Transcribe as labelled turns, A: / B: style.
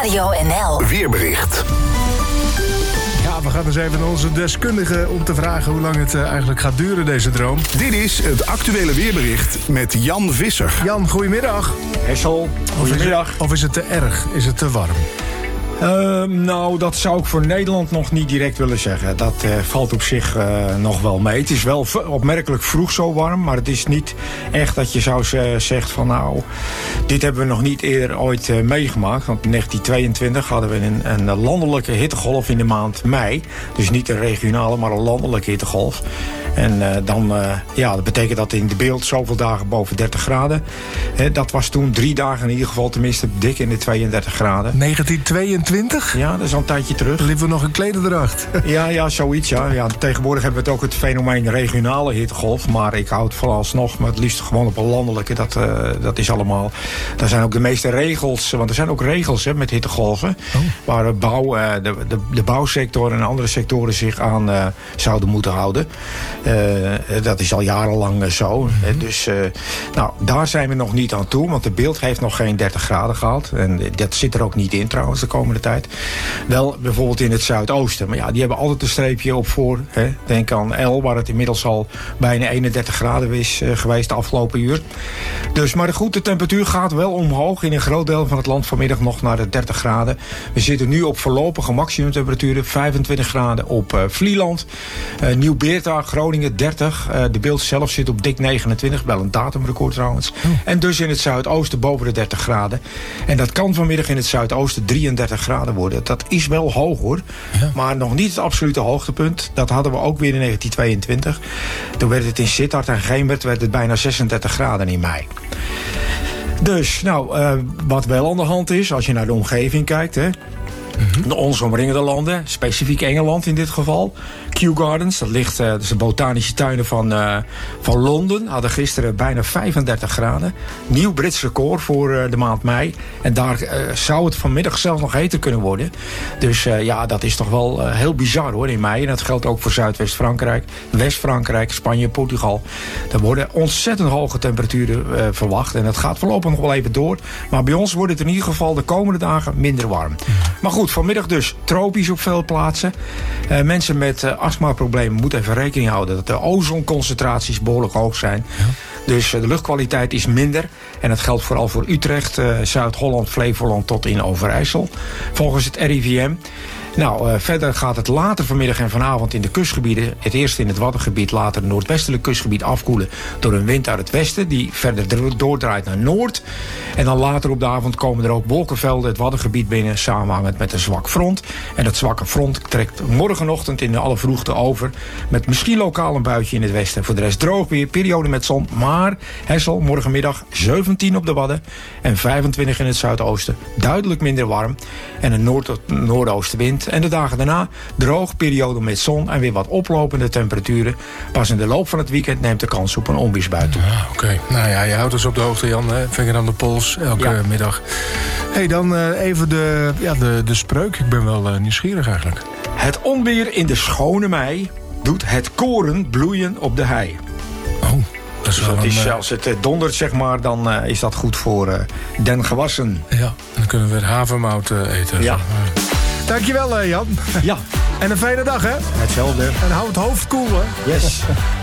A: Radio NL.
B: Weerbericht.
C: Ja, we gaan eens even naar onze deskundige om te vragen hoe lang het eigenlijk gaat duren, deze droom.
B: Dit is het actuele weerbericht met Jan Visser.
C: Jan, goedemiddag.
D: Hessel, goedemiddag.
C: Of is het te erg? Is het te warm?
D: Nou, dat zou ik voor Nederland nog niet direct willen zeggen. Dat valt op zich nog wel mee. Het is wel opmerkelijk vroeg zo warm, maar het is niet echt dat je zou zegt van nou, dit hebben we nog niet eerder ooit meegemaakt. Want in 1922 hadden we een landelijke hittegolf in de maand mei. Dus niet een regionale, maar een landelijke hittegolf. En dat betekent dat in de beeld zoveel dagen boven 30 graden. Dat was toen 3 dagen in ieder geval tenminste dik in de 32 graden.
C: 1922?
D: Ja, dat is al een tijdje terug.
C: Dan liepen we nog een klederdracht.
D: Ja, zoiets. Ja. Tegenwoordig hebben we het ook het fenomeen regionale hittegolf. Maar ik hou het vooralsnog, maar het liefst gewoon op een landelijke. Dat is allemaal. Daar zijn ook de meeste regels. Want er zijn ook regels met hittegolven. Waar de bouwsector en andere sectoren zich aan zouden moeten houden. Dat is al jarenlang zo. Dus daar zijn we nog niet aan toe. Want de beeld heeft nog geen 30 graden gehad. En dat zit er ook niet in trouwens de komende tijd. Wel bijvoorbeeld in het zuidoosten. Maar ja, die hebben altijd een streepje op voor. Denk aan El, waar het inmiddels al bijna 31 graden is geweest de afgelopen uur. Dus, maar goed, de temperatuur gaat wel omhoog. In een groot deel van het land vanmiddag nog naar de 30 graden. We zitten nu op voorlopige maximumtemperaturen. 25 graden op Vlieland. Nieuw-Beerta, Groningen 30. De beeld zelf zit op dik 29. Wel een datumrecord trouwens. En dus in het zuidoosten boven de 30 graden. En dat kan vanmiddag in het zuidoosten 33 graden worden. Dat is wel hoog hoor. Ja. Maar nog niet het absolute hoogtepunt. Dat hadden we ook weer in 1922. Toen werd het in Sittard en Gemert werd het bijna 36 graden in mei. Dus, wat wel aan de hand is, als je naar de omgeving kijkt, de ons omringende landen, specifiek Engeland in dit geval. Kew Gardens, dat is de botanische tuinen van Londen, hadden gisteren bijna 35 graden. Nieuw Brits record voor de maand mei. En daar zou het vanmiddag zelfs nog heter kunnen worden. Dus dat is toch wel heel bizar hoor in mei. En dat geldt ook voor Zuidwest-Frankrijk, West-Frankrijk, Spanje, Portugal. Er worden ontzettend hoge temperaturen verwacht. En dat gaat voorlopig nog wel even door. Maar bij ons wordt het in ieder geval de komende dagen minder warm. Maar goed, vanmiddag dus tropisch op veel plaatsen. Mensen met astmaproblemen moeten even rekening houden dat de ozonconcentraties behoorlijk hoog zijn. Ja. Dus de luchtkwaliteit is minder. En dat geldt vooral voor Utrecht, Zuid-Holland, Flevoland tot in Overijssel. Volgens het RIVM. Verder gaat het later vanmiddag en vanavond in de kustgebieden, het eerst in het Waddengebied, later het noordwestelijk kustgebied afkoelen door een wind uit het westen die verder doordraait naar noord. En dan later op de avond komen er ook wolkenvelden het Waddengebied binnen, samenhangend met een zwak front. En dat zwakke front trekt morgenochtend in de alle vroegte over, met misschien lokaal een buitje in het westen. Voor de rest droog weer, periode met zon, maar Hessel, morgenmiddag 17 op de Wadden en 25 in het zuidoosten. Duidelijk minder warm en een noordoostenwind. En de dagen daarna droog, periode met zon en weer wat oplopende temperaturen. Pas in de loop van het weekend neemt de kans op een onweersbui toe.
C: Oké. Nou ja, je houdt ons op de hoogte, Jan. Vinger aan de pols, elke middag. Dan even de spreuk. Ik ben wel nieuwsgierig eigenlijk.
D: Het onweer in de schone mei doet het koren bloeien op de hei. Dus als het dondert, zeg maar, dan is dat goed voor den gewassen.
C: Ja, dan kunnen we weer havermout eten.
D: Ja.
C: Dankjewel, Jan.
D: Ja.
C: En een fijne dag, hè?
D: Hetzelfde.
C: En hou het hoofd koel, hè?
D: Yes.